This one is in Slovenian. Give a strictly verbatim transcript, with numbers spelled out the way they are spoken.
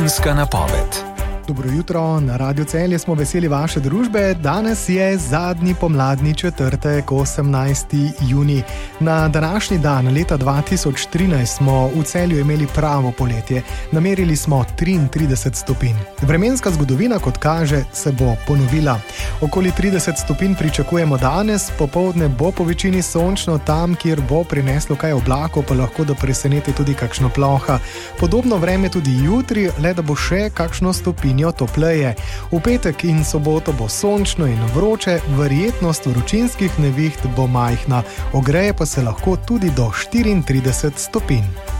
Vremenska napoved. Dobro jutro, na Radio Celje smo veseli vaše družbe. Danes je zadnji pomladni četrtek, osemnajsti junij. Na današnji dan leta dva tisoč trinajst smo v Celju imeli pravo poletje. Namerili smo triintrideset stopinj. Vremenska zgodovina, kot kaže, se bo ponovila. Okoli trideset stopinj pričakujemo danes, popoldne bo po večini sončno, tam, kjer bo prineslo kaj oblakov, pa lahko da preseneti tudi kakšno ploha. Podobno vreme tudi jutri, le da bo še kakšno stopinjo topleje. V petek in soboto bo sončno in vroče, verjetnost vročinskih neviht bo majhna, ogreje pa se lahko tudi do štiriintrideset stopinj.